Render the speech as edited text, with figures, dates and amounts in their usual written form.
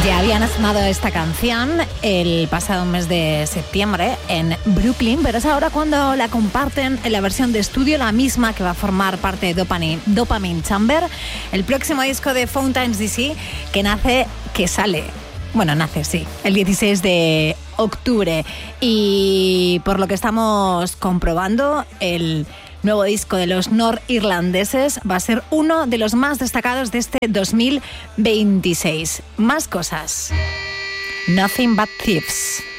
Ya habían asomado esta canción el pasado mes de septiembre en Brooklyn, pero es ahora cuando la comparten en la versión de estudio, la misma que va a formar parte de Dopamine Chamber, el próximo disco de Fountains DC que sale el 16 de octubre. Y por lo que estamos comprobando, el nuevo disco de los norirlandeses va a ser uno de los más destacados de este 2026. Más cosas. Nothing But Thieves.